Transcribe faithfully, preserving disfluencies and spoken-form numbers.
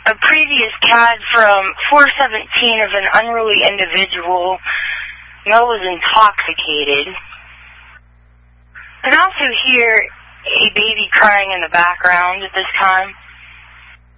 a previous C A D from four seventeen of an unruly individual. Mel was intoxicated. I can also hear a baby crying in the background at this time.